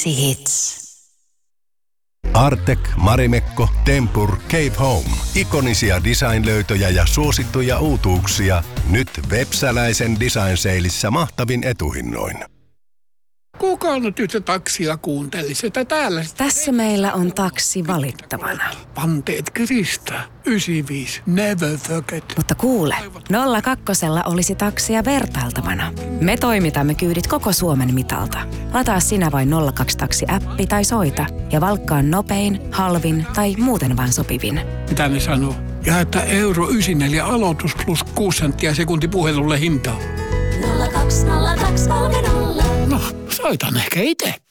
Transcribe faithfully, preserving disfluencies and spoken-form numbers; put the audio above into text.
Anssi Hits. Artek, Marimekko, Tempur, Cape Home. Ikonisia design-löytöjä ja suosittuja uutuuksia. Nyt Vepsäläisen Design Saleissa mahtavin etuhinnoin. Kuka nyt yhtä taksia kuuntelisi, että täällä... Tässä meillä on taksi valittavana. Panteet kiristää. yhdeksänkymmentäviisi. Never forget. Mutta kuule, nolla kakkosella olisi taksia vertailtavana. Me toimitamme kyydit koko Suomen mitalta. Lataa sinä vain nolla kaksi taksi-appi tai soita ja valkkaa nopein, halvin tai muuten vaan sopivin. Mitä ne sanoo? Ja että euro yhdeksänkymmentäneljä aloitus plus kuusi senttiä sekunti puhelulle hintaa. nolla kaksi nolla kaksi kolme nolla. No, soitan ehkä itse.